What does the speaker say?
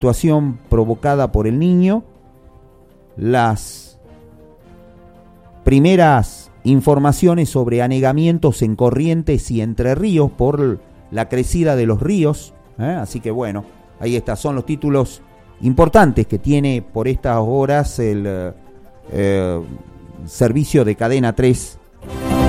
situación provocada por el Niño, las primeras informaciones sobre anegamientos en Corrientes y Entre Ríos por la crecida de los ríos, así que bueno, ahí está, son los títulos importantes que tiene por estas horas el servicio de Cadena 3